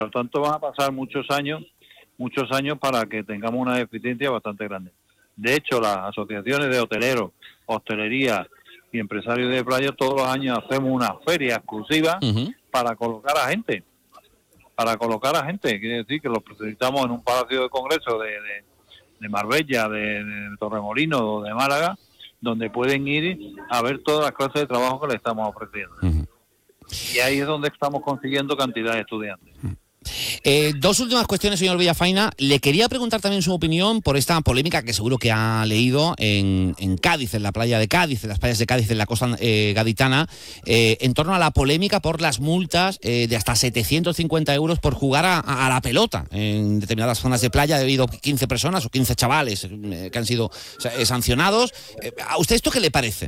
Por lo tanto, van a pasar muchos años para que tengamos una eficiencia bastante grande. De hecho, las asociaciones de hoteleros, hostelería y empresarios de playa, todos los años hacemos una feria exclusiva para colocar a gente. Quiere decir que los presentamos en un palacio de congreso de Marbella, de Torremolinos o de Málaga, donde pueden ir a ver todas las clases de trabajo que le estamos ofreciendo. Y ahí es donde estamos consiguiendo cantidad de estudiantes. Dos últimas cuestiones, señor Villafaina. Le quería preguntar también su opinión por esta polémica que seguro que ha leído en Cádiz, en la playa de Cádiz, en las playas de Cádiz, en la costa gaditana, en torno a la polémica por las multas de hasta 750 euros por jugar a la pelota en determinadas zonas de playa. Ha habido 15 personas o 15 chavales que han sido sancionados. ¿A usted esto qué le parece?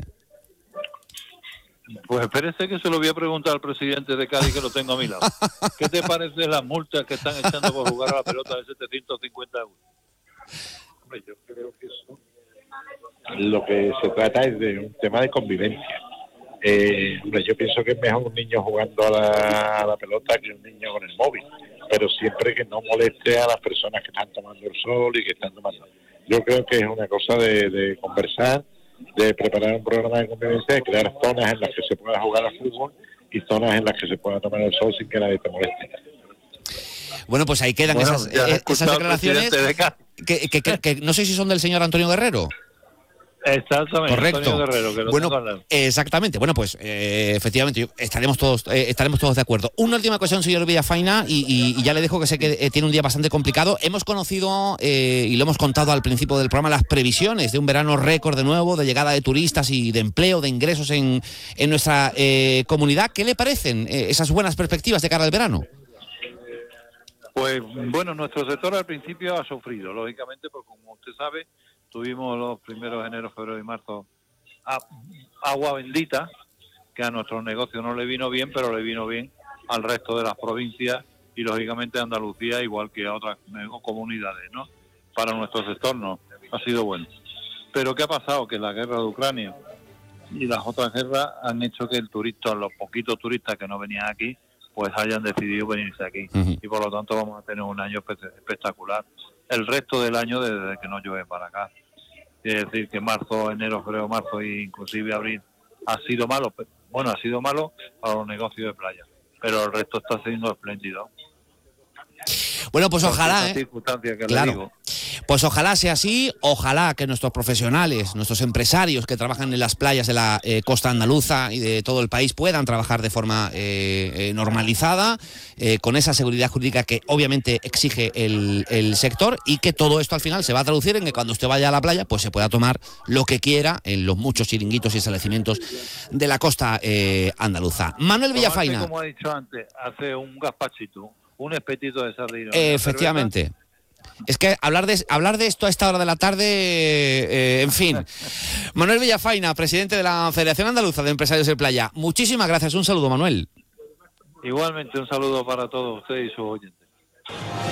Pues espérese que se lo voy a preguntar al presidente de Cádiz, que lo tengo a mi lado. ¿Qué te parece las multas que están echando por jugar a la pelota de 750 euros? Hombre, yo creo que eso lo que se trata es de un tema de convivencia. Hombre, yo pienso que es mejor un niño jugando a la pelota que un niño con el móvil, pero siempre que no moleste a las personas que están tomando el sol y que están tomando. Yo creo que es una cosa de conversar, de preparar un programa de convivencia, de crear zonas en las que se pueda jugar al fútbol y zonas en las que se pueda tomar el sol sin que nadie te moleste. Bueno, pues ahí quedan esas declaraciones que no sé si son del señor Antonio Guerrero. Exactamente. Correcto. Antonio Guerrero, que lo tengo al lado. Exactamente. Bueno, pues efectivamente estaremos todos de acuerdo. Una última cuestión, señor Villafaina, y ya le dejo, que sé que tiene un día bastante complicado. Hemos conocido y lo hemos contado al principio del programa, las previsiones de un verano récord de nuevo, de llegada de turistas y de empleo, de ingresos en nuestra comunidad. ¿Qué le parecen esas buenas perspectivas de cara al verano? Pues bueno, nuestro sector al principio ha sufrido, lógicamente, porque como usted sabe, tuvimos los primeros enero, febrero y marzo agua bendita, que a nuestro negocio no le vino bien, pero le vino bien al resto de las provincias y lógicamente a Andalucía, igual que a otras comunidades, ¿no? Para nuestro sector no, ha sido bueno. Pero ¿qué ha pasado? Que la guerra de Ucrania y las otras guerras han hecho que los poquitos turistas que no venían aquí, pues hayan decidido venirse aquí. Y por lo tanto vamos a tener un año espectacular. El resto del año, desde que no llueve para acá. Es decir, que marzo, enero, febrero, marzo e inclusive abril ha sido malo. Bueno, ha sido malo para los negocios de playa, pero el resto está siendo espléndido. Bueno, pues ojalá, claro. Pues ojalá sea así, ojalá que nuestros profesionales, nuestros empresarios que trabajan en las playas de la costa andaluza y de todo el país puedan trabajar de forma normalizada, con esa seguridad jurídica que obviamente exige el sector, y que todo esto al final se va a traducir en que cuando usted vaya a la playa pues se pueda tomar lo que quiera en los muchos chiringuitos y establecimientos de la costa andaluza. Manuel Villafaina. Como he dicho antes, hace un gazpachito, un espetito de sardina. Efectivamente. Es que hablar de esto a esta hora de la tarde, en fin. Manuel Villafaina, presidente de la Federación Andaluza de Empresarios de Playa. Muchísimas gracias. Un saludo, Manuel. Igualmente, un saludo para todos ustedes y sus oyentes.